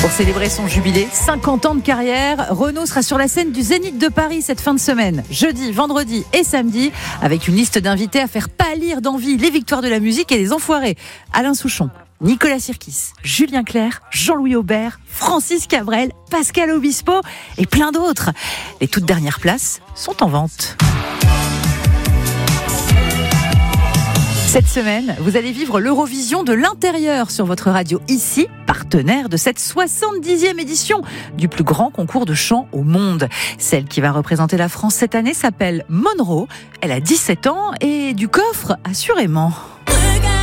Pour célébrer son jubilé, 50 ans de carrière, Renaud sera sur la scène du Zénith de Paris cette fin de semaine, jeudi, vendredi et samedi, avec une liste d'invités à faire pâlir d'envie les victoires de la musique et les enfoirés. Alain Souchon, Nicolas Sirkis, Julien Clerc, Jean-Louis Aubert, Francis Cabrel, Pascal Obispo et plein d'autres. Les toutes dernières places sont en vente. Cette semaine, vous allez vivre l'Eurovision de l'intérieur sur votre radio ici, partenaire de cette 70e édition du plus grand concours de chant au monde. Celle qui va représenter la France cette année s'appelle Monroe. Elle a 17 ans et du coffre, assurément.